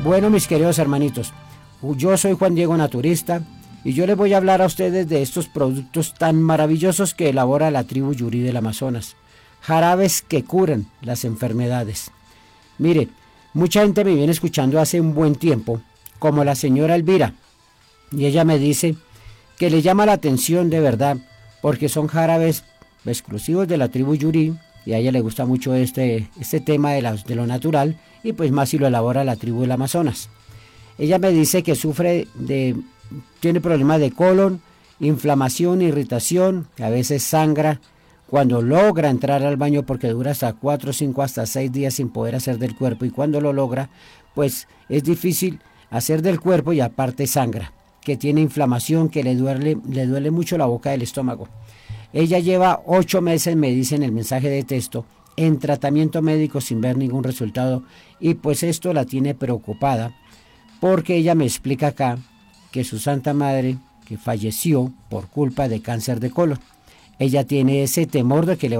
Bueno, mis queridos hermanitos, yo soy Juan Diego Naturista y yo les voy a hablar a ustedes de estos productos tan maravillosos que elabora la tribu Yuri del Amazonas. Jarabes que curan las enfermedades. Mire, mucha gente me viene escuchando hace un buen tiempo, como la señora Elvira, y ella me dice que le llama la atención de verdad, porque son jarabes exclusivos de la tribu Yuri, y a ella le gusta mucho este tema de lo natural, y pues más si lo elabora la tribu del Amazonas. Ella me dice que tiene problemas de colon, inflamación, irritación, que a veces sangra cuando logra entrar al baño, porque dura hasta 4, 5, hasta 6 días sin poder hacer del cuerpo, y cuando lo logra, pues es difícil hacer del cuerpo y aparte sangra, que tiene inflamación, que le duele mucho la boca del estómago. Ella lleva 8 meses, me dice en el mensaje de texto, en tratamiento médico sin ver ningún resultado, y pues esto la tiene preocupada, porque ella me explica acá que su santa madre, que falleció por culpa de cáncer de colon, ella tiene ese temor de que le